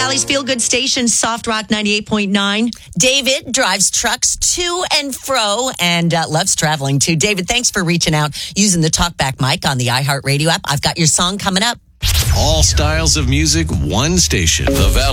Valley's Feel Good Station, Soft Rock 98.9. David drives trucks to and fro and loves traveling too. David, thanks for reaching out using the TalkBack mic on the iHeartRadio app. I've got your song coming up. All styles of music, one station. The Valley.